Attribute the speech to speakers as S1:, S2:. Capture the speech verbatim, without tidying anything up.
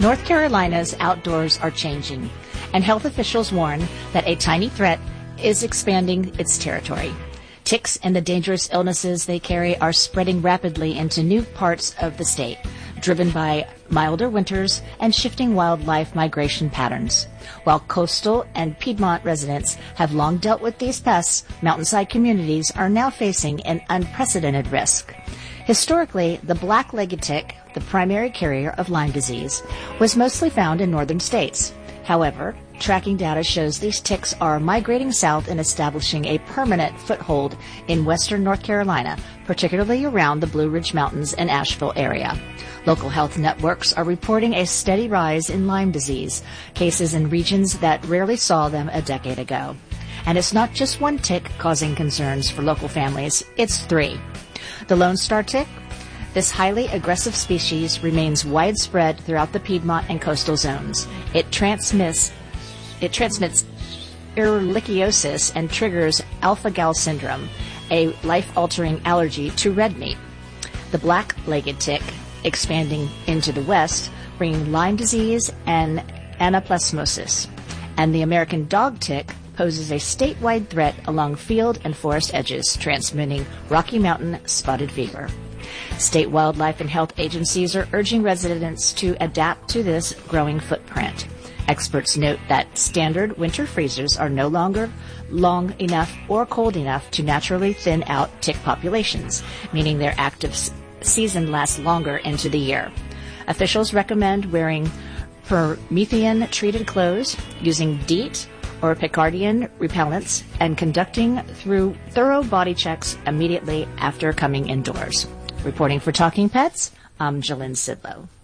S1: North Carolina's outdoors are changing, and health officials warn that a tiny threat is expanding its territory. Ticks and the dangerous illnesses they carry are spreading rapidly into new parts of the state, driven by milder winters and shifting wildlife migration patterns. While coastal and Piedmont residents have long dealt with these pests, mountainside communities are now facing an unprecedented risk. Historically, the black-legged tick, the primary carrier of Lyme disease, was mostly found in northern states. However, tracking data shows these ticks are migrating south and establishing a permanent foothold in western North Carolina, particularly around the Blue Ridge Mountains and Asheville area. Local health networks are reporting a steady rise in Lyme disease cases in regions that rarely saw them a decade ago. And it's not just one tick causing concerns for local families, it's three. The Lone Star tick. This highly aggressive species remains widespread throughout the Piedmont and coastal zones. It transmits it transmits ehrlichiosis and triggers alpha-gal syndrome, a life-altering allergy to red meat. The black-legged tick, expanding into the west, bringing Lyme disease and anaplasmosis. And the American dog tick poses a statewide threat along field and forest edges, transmitting Rocky Mountain spotted fever. State wildlife and health agencies are urging residents to adapt to this growing footprint. Experts note that standard winter freezers are no longer long enough or cold enough to naturally thin out tick populations, meaning their active season lasts longer into the year. Officials recommend wearing Promethean-treated clothes, using DEET or Picardian repellents, and conducting through thorough body checks immediately after coming indoors. Reporting for Talking Pets, I'm Jalynn Sidlow.